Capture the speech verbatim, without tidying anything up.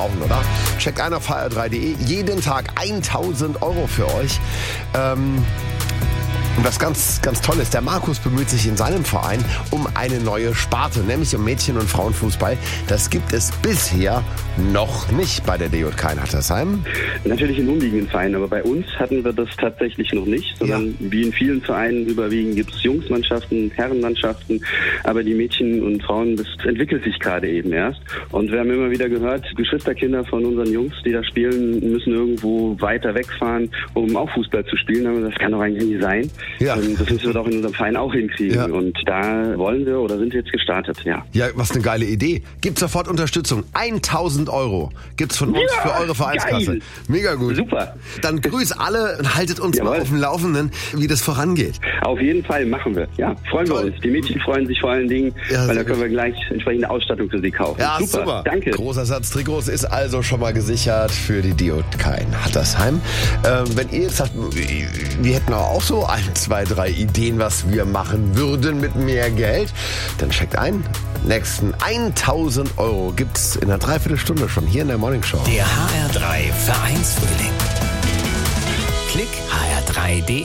brauchen, oder? Checkt ein auf h r drei punkt d e. Jeden Tag tausend Euro für euch. Ähm... Und was ganz, ganz toll ist, der Markus bemüht sich in seinem Verein um eine neue Sparte, nämlich um Mädchen- und Frauenfußball. Das gibt es bisher noch nicht bei der D J K in Hattersheim. Natürlich in umliegenden Vereinen, aber bei uns hatten wir das tatsächlich noch nicht, sondern ja. wie in vielen Vereinen überwiegend gibt es Jungsmannschaften, Herrenmannschaften, aber die Mädchen und Frauen, das entwickelt sich gerade eben erst. Und wir haben immer wieder gehört, Geschwisterkinder von unseren Jungs, die da spielen, müssen irgendwo weiter wegfahren, um auch Fußball zu spielen. Aber das kann doch eigentlich nicht sein. Ja. Das müssen wir doch in unserem Verein auch hinkriegen. Ja. Und da wollen wir oder sind wir jetzt gestartet, ja. Ja, was eine geile Idee. Gibt sofort Unterstützung. tausend Euro gibt's von uns ja, für eure Vereinskasse. Geil. Mega gut. Super. Dann grüß alle und haltet uns Jawohl. mal auf dem Laufenden, wie das vorangeht. Auf jeden Fall machen wir. Ja, freuen Toll. wir uns. Die Mädchen freuen sich vor allen Dingen, ja, weil da können wir gleich entsprechende Ausstattung für sie kaufen. Ja, super. super. Danke. Großer Satz Trikots ist also schon mal gesichert für die D J K in Hattersheim. Ähm, wenn ihr jetzt sagt, wir hätten auch so ein, zwei, drei Ideen, was wir machen würden mit mehr Geld, dann checkt ein. Nächsten tausend Euro gibt's in einer Dreiviertelstunde schon hier in der Morning Show. Der H R drei Vereinsfrühling. Klick h r drei punkt d e.